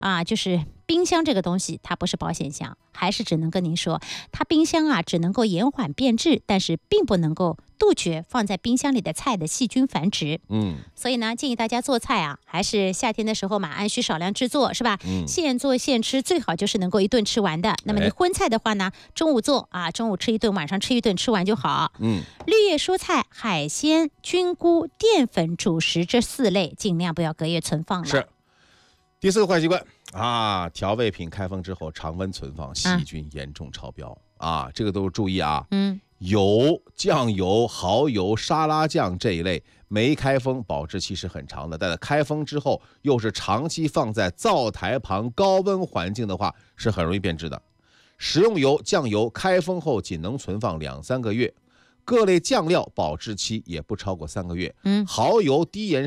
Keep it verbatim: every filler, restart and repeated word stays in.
啊，就是冰箱这个东西，它不是保险箱，还是只能跟您说，它冰箱啊只能够延缓变质，但是并不能够杜绝放在冰箱里的菜的细菌繁殖。 嗯， 所以呢，建议大家做菜啊，还是夏天的时候嘛，按需少量制作，是吧？ 嗯， 现做现吃，最好就是能够一顿吃完的。那么你荤菜的话呢，中午做啊，中午吃一顿，晚上吃一顿，吃完就好。 嗯， 绿叶蔬菜、海鲜、菌菇、淀粉、主食这四类，尽量不要隔夜存放了。 是。第四个坏习惯啊，调味品开封之后常温存放，细菌严重超标 啊, 啊，这个都注意啊。 嗯， 油、酱油、蚝油、沙拉酱这一类没开封保质期是很长的，但是开封之后又是长期放在灶台旁高温环境的话，是很容易变质的。食用油、酱油开封后仅能存放两三个月，各类酱料保质期也不超过三个月。 嗯， 蚝油、低盐